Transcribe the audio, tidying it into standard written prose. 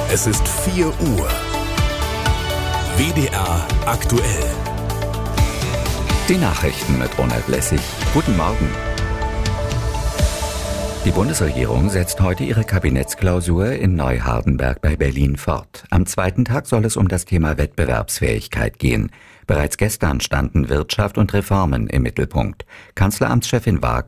Es ist 4 Uhr. WDR aktuell. Die Nachrichten mit Ronald Lessig. Guten Morgen. Die Bundesregierung setzt heute ihre Kabinettsklausur in Neuhardenberg bei Berlin fort. Am zweiten Tag soll es um das Thema Wettbewerbsfähigkeit gehen. Bereits gestern standen Wirtschaft und Reformen im Mittelpunkt. Kanzleramtschefin Waag